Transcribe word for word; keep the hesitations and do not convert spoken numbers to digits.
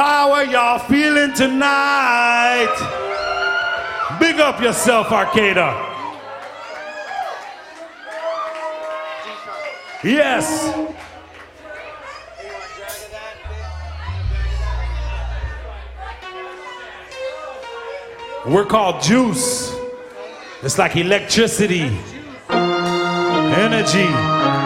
How are y'all feeling tonight? Big up yourself, Arcada. Yes. We're called juice. It's like electricity, energy.